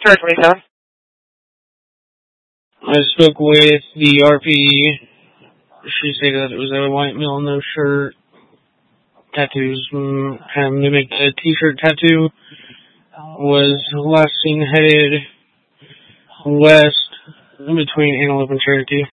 Star 27. I spoke with the RP. She stated that it was a white male, no shirt, tattoos, having to make a t-shirt tattoo. Was last seen headed west in between Antelope and Cherokee.